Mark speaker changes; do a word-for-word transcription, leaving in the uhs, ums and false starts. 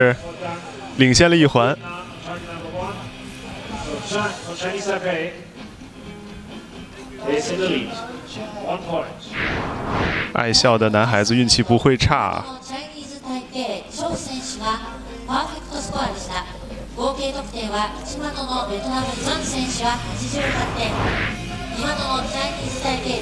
Speaker 1: 领先了一环。爱笑的男孩子运气不会差。
Speaker 2: 合計得点は内窓のベトナムザン選手ははちじゅうはってん、二窓のチャイニーズタイペイ